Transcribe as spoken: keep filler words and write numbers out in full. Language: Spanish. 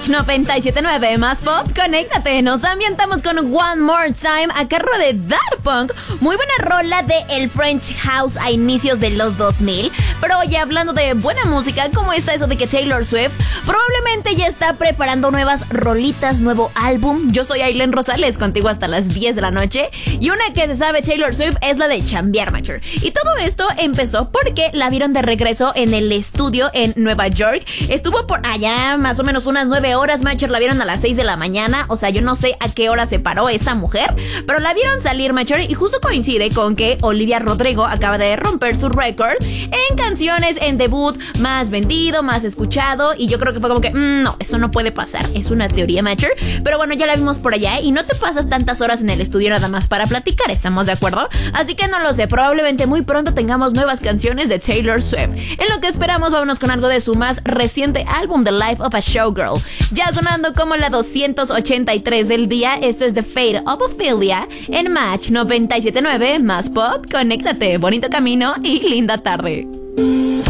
Match noventa y siete punto nueve más pop, conéctate. Nos ambientamos con One More Time a cargo de Daft Punk. Muy buena rola de el French House a inicios de los dos mil. Pero ya hablando de buena música, ¿cómo está eso de que Taylor Swift probablemente ya está preparando nuevas rolitas, nuevo álbum? Yo soy Aileen Rosales, contigo hasta las diez de la noche. Y una que se sabe Taylor Swift es la de chambear, Macher. Y todo esto empezó porque la vieron de regreso en el estudio en Nueva York. Estuvo por allá más o menos unas nueve horas, Macher. La vieron a las seis de la mañana. O sea, yo no sé a qué hora se paró esa mujer, pero la vieron salir, Macher. Y justo coincide con que Olivia Rodrigo acaba de romper su récord en canciones en debut más vendido, más escuchado. Y yo creo que fue como que, mmm, no, eso no puede pasar. Es una teoría, Macher. Pero bueno, ya la vimos por allá. Y no te pasas tantas horas en el estudio nada más para platicar, ¿estamos de acuerdo? Así que no lo sé, probablemente muy pronto tengamos nuevas canciones de Taylor Swift. En lo que esperamos, vámonos con algo de su más reciente álbum, The Life of a Showgirl. Ya sonando como la doscientos ochenta y tres del día, esto es The Fate of Ophelia en Match noventa y siete punto nueve más pop. Conéctate, bonito camino y linda tarde.